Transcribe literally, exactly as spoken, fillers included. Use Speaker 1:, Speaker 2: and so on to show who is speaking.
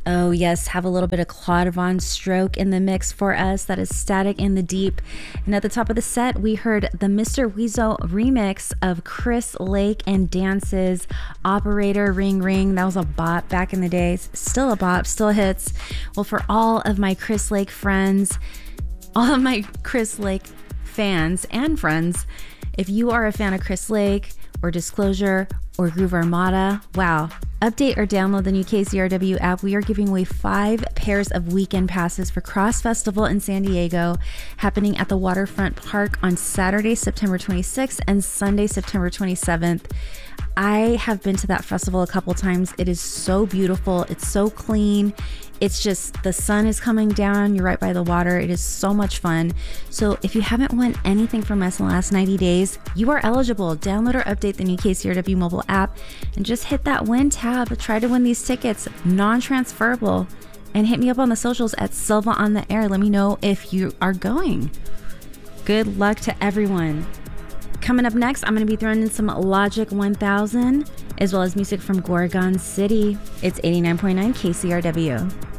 Speaker 1: Oh, yes. Have a little bit of Claude Von Stroke in the mix for us. That is Static in the Deep. And at the top of the set, we heard the Mister Weasel remix of Chris Lake and Dance's Operator Ring Ring. That was a bop back in the days. Still a bop, still hits. Well, for all of my Chris Lake friends, all of my Chris Lake fans and friends, if you are a fan of Chris Lake or Disclosure or Groove Armada, wow. Update or download the new K C R W app. We are giving away five pairs of weekend passes for Cross Festival in San Diego, happening at the Waterfront Park on Saturday, September twenty-sixth and Sunday, September twenty-seventh. I have been to that festival a couple times. It is so beautiful. It's so clean. It's just, the sun is coming down. You're right by the water. It is so much fun. So if you haven't won anything from us in the last ninety days, you are eligible. Download or update the new K C R W mobile app and just hit that win tab. Try to win these tickets, non-transferable, and hit me up on the socials at Silva on the Air. Let me know if you are going. Good luck to everyone. Coming up next, I'm going to be throwing in some Logic one thousand, as well as music from Gorgon City. It's eighty-nine point nine K C R W.